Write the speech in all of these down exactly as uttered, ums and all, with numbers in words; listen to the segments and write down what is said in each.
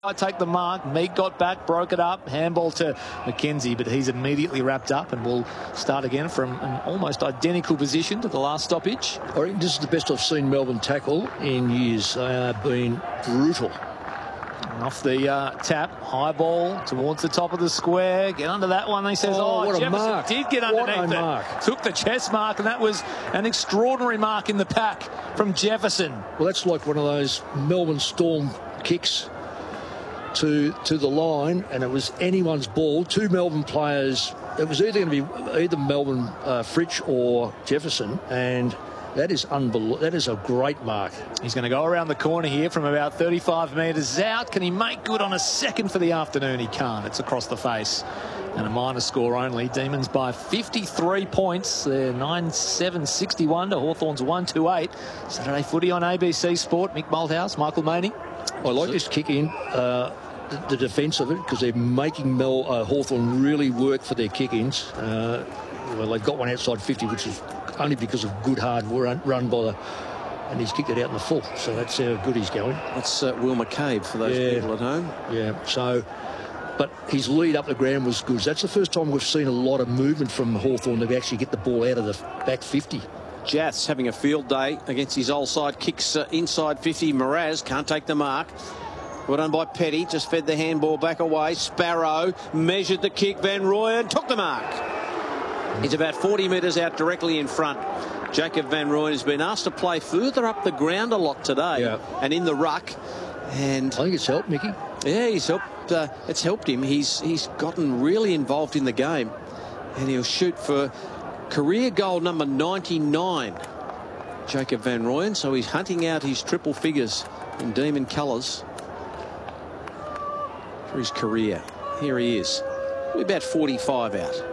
I take the mark. Meek got back, broke it up. Handball to McKenzie, but he's immediately wrapped up and will start again from an almost identical position to the last stoppage. I reckon this is the best I've seen Melbourne tackle in years. They have been brutal. And off the uh, tap, high ball towards the top of the square. Get under that one. He says, oh, oh what Jefferson a mark. did get what underneath a it. Mark. Took the chest mark, and that was an extraordinary mark in the pack from Jefferson. Well, that's like one of those Melbourne Storm kicks to to the line, and it was anyone's ball. Two Melbourne players. It was either going to be either Melbourne uh, Fritsch or Jefferson, and that is unbelievable. That is a great mark. He's going to go around the corner here from about thirty-five metres out. Can he make good on a second for the afternoon? He can't. It's across the face. And a minor score only. Demons by fifty-three points. They're nine seven sixty-one to Hawthorn's one two eight. Saturday footy on A B C Sport. Mick Malthouse, Michael Maney. I like this kick in, uh, the, the defence of it, because they're making Mel uh, Hawthorn really work for their kick-ins. Uh, well, they've got one outside fifty, which is only because of good hard run, run by the, and he's kicked it out in the full. So that's how good he's going. That's uh, Will McCabe for those yeah. people at home. Yeah. So, but his lead up the ground was good. That's the first time we've seen a lot of movement from Hawthorn to actually get the ball out of the back fifty. Jath's having a field day against his old side. Kicks uh, inside fifty. Mraz can't take the mark. Well done by Petty. Just fed the handball back away. Sparrow measured the kick. Van Rooyen took the mark. He's about forty metres out directly in front. Jacob Van Rooyen has been asked to play further up the ground a lot today, yeah. and in the ruck. And I think it's helped, Mickey. Yeah, he's helped. Uh, it's helped him. He's he's gotten really involved in the game, and he'll shoot for career goal number ninety-nine, Jacob Van Rooyen. So he's hunting out his triple figures in Demon colours for his career. Here he is. We're about forty-five out.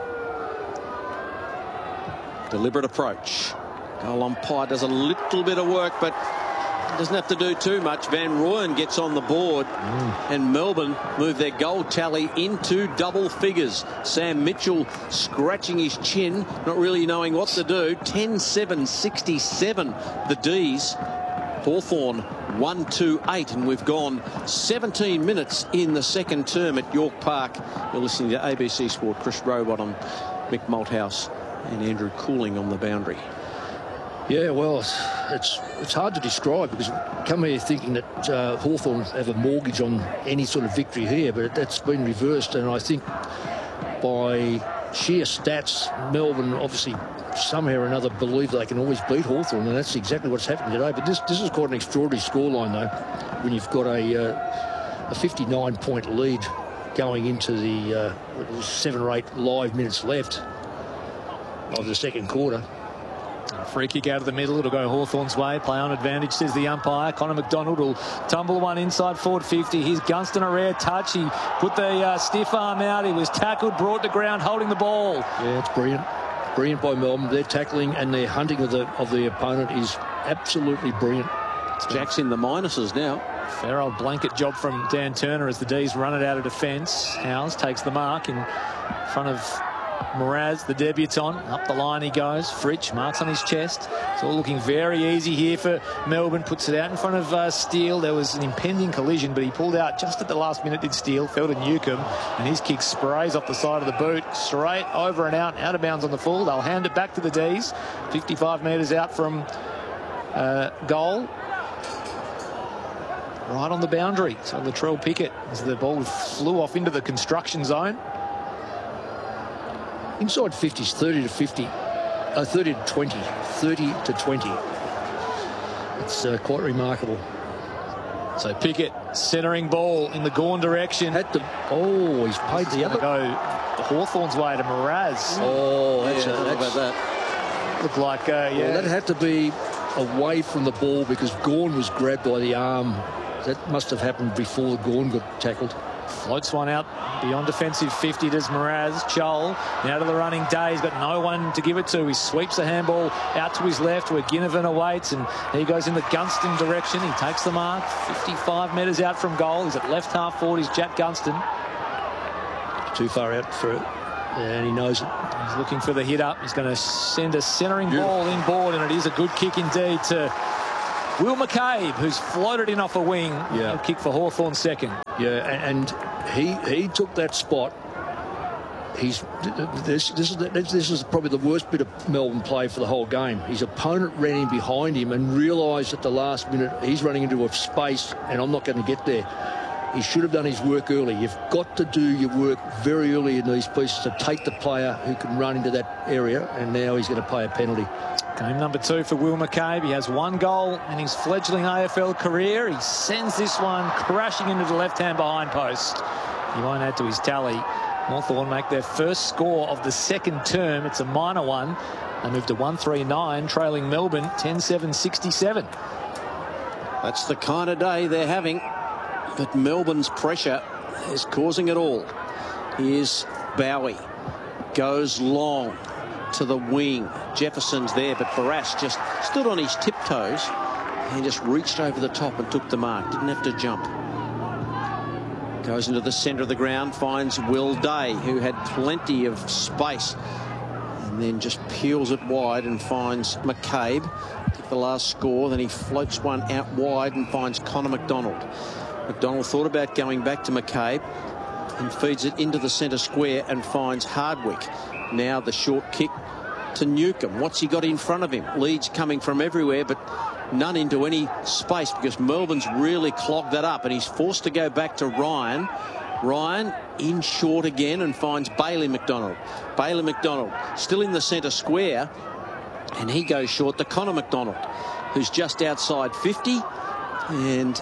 Deliberate approach. Goal umpire does a little bit of work, but doesn't have to do too much. Van Rooyen gets on the board, mm. and Melbourne move their goal tally into double figures. Sam Mitchell scratching his chin, not really knowing what to do. ten seven sixty-seven the D's. Hawthorn one two eight, and we've gone seventeen minutes in the second term at York Park. You're listening to A B C Sport. Chris Robot on Mick Malthouse and Andrew Cooling on the boundary. Yeah, well, it's it's hard to describe, because we come here thinking that uh, Hawthorn have a mortgage on any sort of victory here, but that's been reversed, and I think by sheer stats, Melbourne obviously somehow or another believe they can always beat Hawthorn, and that's exactly what's happening today. But this this is quite an extraordinary scoreline, though, when you've got a uh, a fifty-nine point lead going into the uh, seven or eight live minutes left of the second quarter. Free kick out of the middle. It'll go Hawthorn's way. Play on advantage, says the umpire. Connor McDonald will tumble one inside forward fifty. Here's Gunston, a rare touch. He put the uh, stiff arm out. He was tackled, brought to ground, holding the ball. Yeah, it's brilliant. Brilliant by Melbourne. Their tackling and their hunting of the of the opponent is absolutely brilliant. Jack's in the minuses now. Fair old blanket job from Dan Turner as the D's run it out of defence. Howes takes the mark in front of Mraz, the debutant. Up the line he goes. Fritsch marks on his chest. It's all looking very easy here for Melbourne. Puts it out in front of uh, Steele. There was an impending collision, but he pulled out just at the last minute, did Steele. Fell to Newcomb, and his kick sprays off the side of the boot. Straight over and out. Out of bounds on the full. They'll hand it back to the D's. fifty-five metres out from uh, goal. Right on the boundary. So Latrell Pickett, as the ball flew off into the construction zone. Inside fifties, thirty to fifty, uh, thirty to twenty, thirty to twenty. It's uh, quite remarkable. So Pickett centering ball in the Gawn direction. Had the oh, he's paid the other. Go the Hawthorn's way to Mraz. Oh, that's, yeah, a, that's about that. Looked like uh, yeah. Well, that had to be away from the ball, because Gawn was grabbed by the arm. That must have happened before Gawn got tackled. Floats one out beyond defensive fifty. Does Mraz. Chol now to the running day. He's got no one to give it to. He sweeps the handball out to his left where Ginnivan awaits, and he goes in the Gunston direction. He takes the mark. fifty-five metres out from goal. He's at left half forward. He's Jack Gunston. Too far out for it, and he knows it. He's looking for the hit up. He's going to send a centering ball inboard, and it is a good kick indeed to Will McCabe, who's floated in off a wing. Yeah. He'll kick for Hawthorn second. Yeah, and, and he he took that spot. He's this this is this is probably the worst bit of Melbourne play for the whole game. His opponent ran in behind him and realised at the last minute he's running into a space and I'm not going to get there. He should have done his work early. You've got to do your work very early in these pieces to take the player who can run into that area, and now he's going to pay a penalty. Game number two for Will McCabe. He has one goal in his fledgling A F L career. He sends this one crashing into the left-hand behind post. He won't add to his tally. Hawthorn make their first score of the second term. It's a minor one. They move to one three nine, trailing Melbourne ten seven sixty-seven. That's the kind of day they're having. But Melbourne's pressure is causing it all. Here's Bowie. Goes long to the wing. Jefferson's there, but Barrass just stood on his tiptoes and just reached over the top and took the mark. Didn't have to jump. Goes into the centre of the ground, finds Will Day, who had plenty of space, and then just peels it wide and finds McCabe. Took the last score, then he floats one out wide and finds Connor McDonald. McDonald thought about going back to McCabe and feeds it into the centre square and finds Hardwick. Now the short kick to Newcombe. What's he got in front of him? Leeds coming from everywhere, but none into any space because Melbourne's really clogged that up, and he's forced to go back to Ryan. Ryan in short again and finds Bailey McDonald. Bailey McDonald still in the centre square, and he goes short to Connor McDonald, who's just outside fifty. And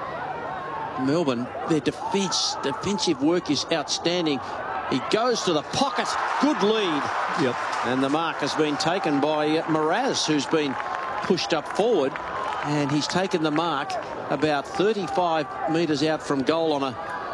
Melbourne, their defence, defensive work is outstanding. He goes to the pocket. Good lead. Yep. And the mark has been taken by Mraz, who's been pushed up forward. And he's taken the mark about thirty-five metres out from goal on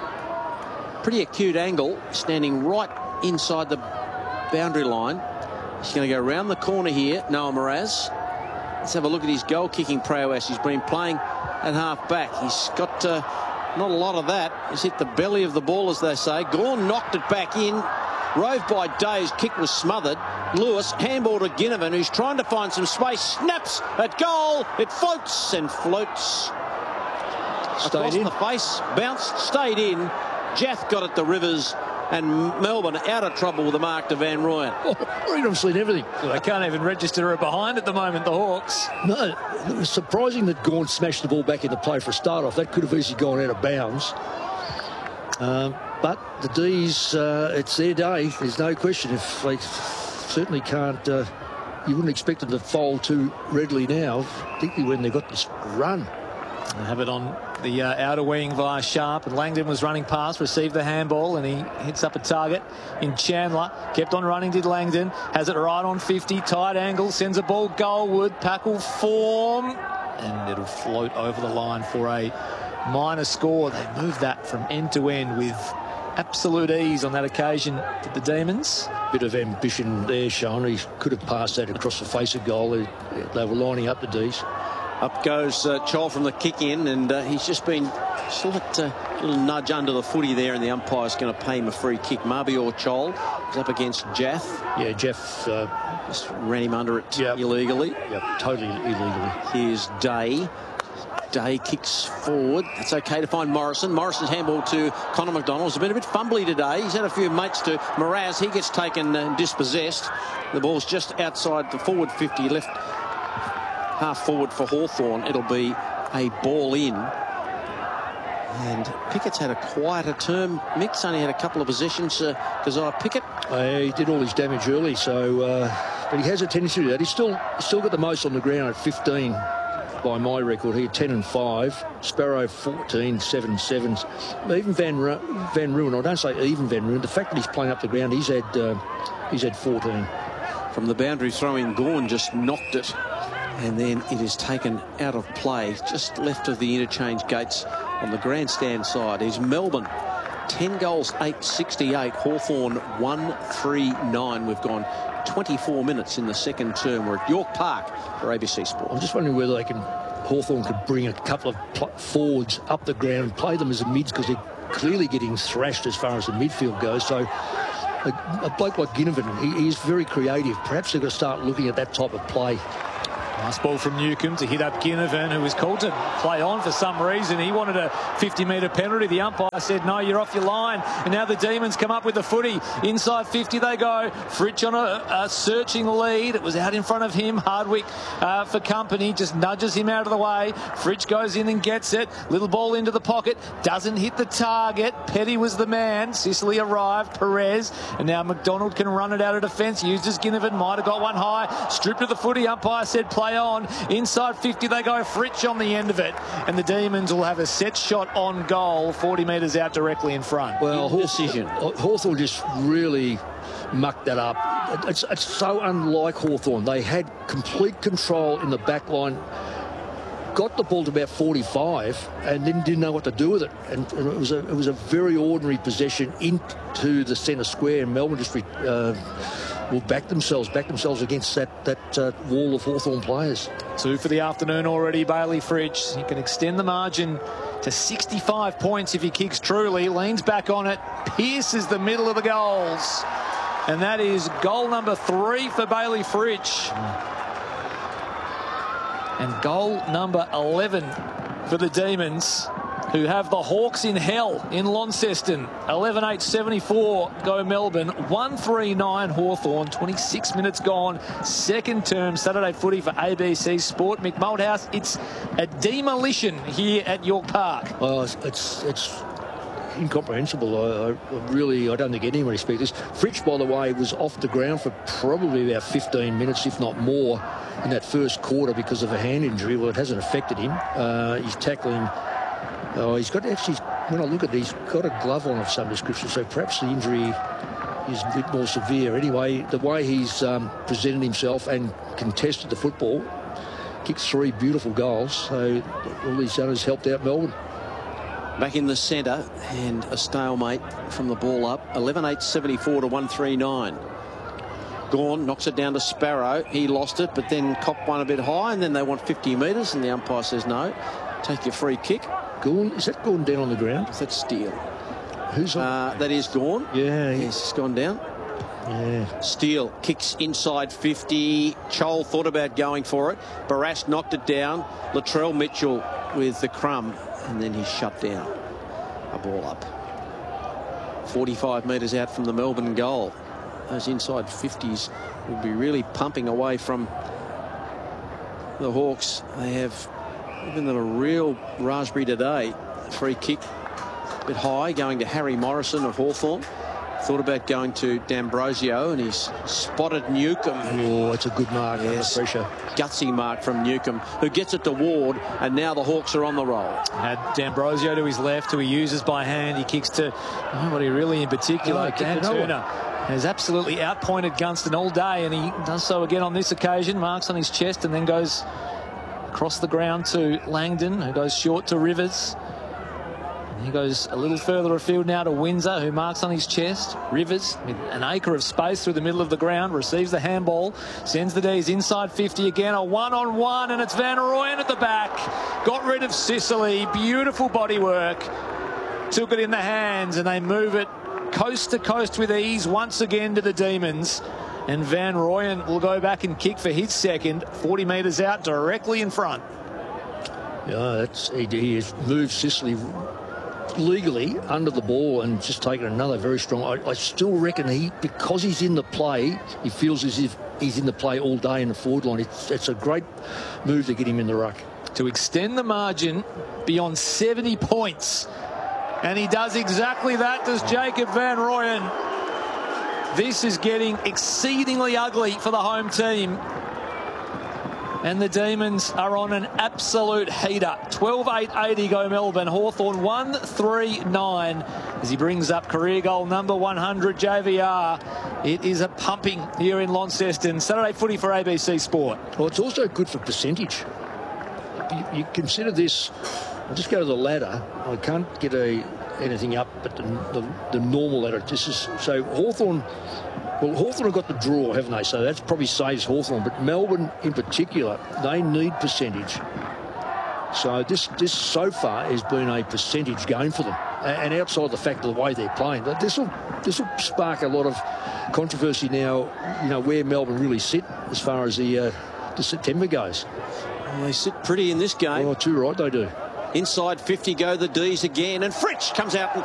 a pretty acute angle, standing right inside the boundary line. He's going to go around the corner here, Noah Mraz. Let's have a look at his goal-kicking prowess. He's been playing at half-back. He's got uh, not a lot of that. He's hit the belly of the ball, as they say. Gawn knocked it back in. Rove by Day. His kick was smothered. Lewis, handball to Ginnivan, who's trying to find some space. Snaps at goal. It floats and floats. Stayed Across in. the face. Bounced, stayed in. Jath got it to Rivers. And Melbourne out of trouble with the mark to Van Rooyen. Oh, Freedom's seen everything. Well, they can't even register it behind at the moment, the Hawks. No, it was surprising that Gawn smashed the ball back into play for a start off. That could have easily gone out of bounds. Um, but the D's, uh, it's their day. There's no question. If they certainly can't, uh, you wouldn't expect them to fold too readily now, particularly when they've got this run. They have it on the uh, outer wing via Sharp, and Langdon was running past, received the handball, and he hits up a target in Chandler. Kept on running, did Langdon. Has it right on fifty, tight angle, sends a ball goalward. Pack will form, and it'll float over the line for a minor score. They moved that from end to end with absolute ease on that occasion to the Demons. Bit of ambition there, Sean. He could have passed that across the face of goal. They, they were lining up the D's. Up goes uh, Chol from the kick in, and uh, he's just been slight uh, little nudge under the footy there, and the umpire's going to pay him a free kick. Mabior Chol is up against Jath. Yeah, Jeff uh, Just ran him under it Yep. illegally. Yep, totally illegally. Here's Day. Day kicks forward. It's okay to find Morrison. Morrison's handball to Connor McDonald. He's been a bit fumbly today. He's had a few mates to Mraz. He gets taken and dispossessed. The ball's just outside the forward fifty, left half forward for Hawthorn. It'll be a ball in. And Pickett's had a quieter term. Mick's only had a couple of possessions. Uh, Keziah Pickett. Uh, he did all his damage early, so uh, but he has a tendency to do that. He's still he's still got the most on the ground at fifteen by my record. He had ten and five. Sparrow fourteen, seven sevens. Even Van Ru Van Rooyen, I don't say even Van Rooyen, the fact that he's playing up the ground, he's had uh, he's had fourteen. From the boundary throw-in, Gawn just knocked it. And then it is taken out of play, just left of the interchange gates on the grandstand side. Is Melbourne. ten goals, eight sixty-eight. Hawthorn, one three nine. We've gone twenty-four minutes in the second term. We're at York Park for A B C Sport. I'm just wondering whether they can, Hawthorn could bring a couple of forwards up the ground and play them as a mids, because they're clearly getting thrashed as far as the midfield goes. So a, a bloke like Ginnivan, he, he is very creative. Perhaps they've got to start looking at that type of play. Nice ball from Newcombe to hit up Ginnivan, who was called to play on for some reason. He wanted a fifty metre penalty. The umpire said, no, you're off your line. And now the Demons come up with the footy. Inside fifty they go. Fritsch on a, a searching lead. It was out in front of him. Hardwick uh, for company just nudges him out of the way. Fritsch goes in and gets it. Little ball into the pocket. Doesn't hit the target. Petty was the man. Sicily arrived. Perez. And now McDonald can run it out of defence. Uses Ginnivan. Might have got one high. Stripped of the footy. Umpire said play on. Inside fifty they go. Fritsch on the end of it. And the Demons will have a set shot on goal forty metres out directly in front. Well, Hawthorn, Hawthorn just really mucked that up. It's, it's so unlike Hawthorn. They had complete control in the back line, got the ball to about forty-five and then didn't know what to do with it. And, and it was a it was a very ordinary possession into the centre square, and Melbourne just uh, will back themselves, back themselves against that, that uh, wall of Hawthorn players. Two for the afternoon already, Bailey Fritsch. He can extend the margin to sixty-five points if he kicks truly. Leans back on it, pierces the middle of the goals. And that is goal number three for Bailey Fritsch. And goal number eleven for the Demons, who have the Hawks in hell in Launceston. eleven eight seventy-four go Melbourne. one three nine Hawthorn. twenty-six minutes gone. Second term Saturday footy for A B C Sport. Mick Malthouse, it's a demolition here at York Park. Oh, it's it's, it's incomprehensible. I, I really, I don't think anyone expects this. Fritsch, by the way, was off the ground for probably about fifteen minutes, if not more, in that first quarter because of a hand injury. Well, it hasn't affected him. Uh, he's tackling. Oh, he's got actually, when I look at it, he's got a glove on of some description, so perhaps the injury is a bit more severe. Anyway, the way he's um, presented himself and contested the football, kicked three beautiful goals, so all he's done has helped out Melbourne. Back in the centre, and a stalemate from the ball up. eleven eight seventy-four to one three nine. Gawn knocks it down to Sparrow. He lost it, but then copped one a bit high, and then they want fifty metres, and the umpire says no. Take your free kick. Gawn, is that Gawn down on the ground? That's Steele. Who's on? Uh, that is Gawn. Yeah. He's just gone down. Yeah. Steele kicks inside fifty. Chol thought about going for it. Barrash knocked it down. Latrell Mitchell with the crumb, and then he's shut down. A ball up. forty-five metres out from the Melbourne goal. Those inside fifties will be really pumping away from the Hawks. They have given them a real raspberry today. Free kick, a bit high, going to Harry Morrison of Hawthorn. Thought about going to D'Ambrosio, and he's spotted Newcombe. Oh, it's a good mark. Yes. Under pressure. Gutsy mark from Newcombe, who gets it to Ward, and now the Hawks are on the roll. Had D'Ambrosio to his left, who he uses by hand. He kicks to nobody really in particular. Oh, Dan Turner has absolutely outpointed Gunston all day, and he does so again on this occasion. Marks on his chest and then goes across the ground to Langdon, who goes short to Rivers. And he goes a little further afield now to Windsor, who marks on his chest. Rivers, with an acre of space through the middle of the ground, receives the handball, sends the D's inside fifty again. A one-on-one, and it's Van Rooyen at the back. Got rid of Sicily. Beautiful body work. Took it in the hands, and they move it coast to coast with ease once again to the Demons. And Van Rooyen will go back and kick for his second, forty metres out, directly in front. Yeah, that's he, he has moved Sicily legally under the ball and just taken another very strong. I, I still reckon he, because he's in the play, he feels as if he's in the play all day in the forward line. It's, it's a great move to get him in the ruck. To extend the margin beyond seventy points. And he does exactly that, does Jacob Van Rooyen. This is getting exceedingly ugly for the home team. And the Demons are on an absolute heater. twelve eight eighty go Melbourne. Hawthorn one three nine as he brings up career goal number one hundred, J V R. It is a pumping here in Launceston. Saturday footy for A B C Sport. Well, it's also good for percentage. You, you consider this. I'll just go to the ladder. I can't get a anything up but the, the, the normal ladder. This is, so Hawthorn, well, Hawthorn have got the draw, haven't they? So that probably saves Hawthorn. But Melbourne in particular, they need percentage. So this, this so far has been a percentage game for them. And outside the fact of the way they're playing, this will this will spark a lot of controversy now. You know where Melbourne really sit as far as the uh, to September goes. Well, they sit pretty in this game. Oh, too right they do. Inside fifty go the D's again, and Fritsch comes out and